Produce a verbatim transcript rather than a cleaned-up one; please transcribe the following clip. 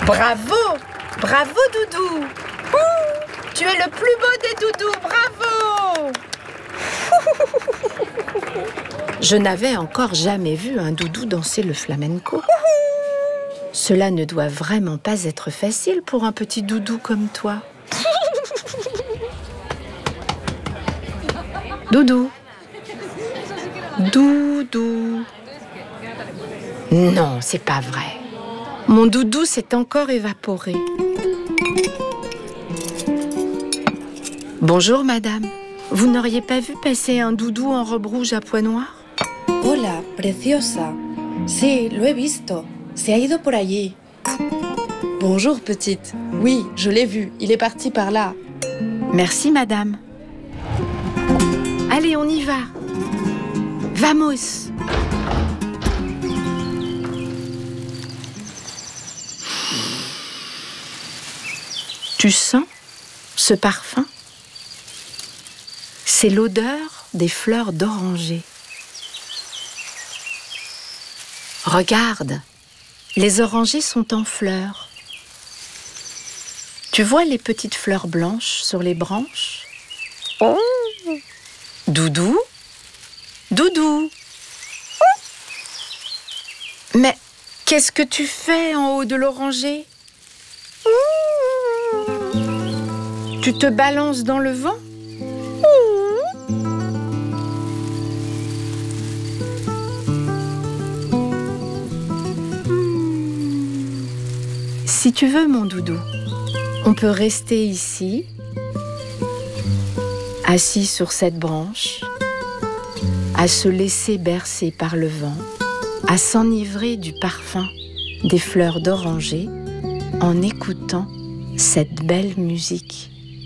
Bravo! Bravo, Doudou! Ouh, tu es le plus beau des doudous! Bravo! Je n'avais encore jamais vu un doudou danser le flamenco. Cela ne doit vraiment pas être facile pour un petit doudou comme toi. Doudou. Doudou. Non, c'est pas vrai. Mon doudou s'est encore évaporé. Bonjour, madame. Vous n'auriez pas vu passer un doudou en robe rouge à pois noirs? Hola, preciosa. Sí, lo he visto. Se ha ido por allí. Bonjour, petite. Oui, je l'ai vu. Il est parti par là. Merci, madame. Allez, on y va. Vamos. Tu sens ce parfum? C'est l'odeur des fleurs d'oranger. Regarde, les orangers sont en fleurs. Tu vois les petites fleurs blanches sur les branches? Oh. Doudou? Doudou? Oh. Mais qu'est-ce que tu fais en haut de l'oranger? Oh. Tu te balances dans le vent? Oh. Si tu veux, mon doudou, on peut rester ici, assis sur cette branche, à se laisser bercer par le vent, à s'enivrer du parfum des fleurs d'oranger en écoutant cette belle musique.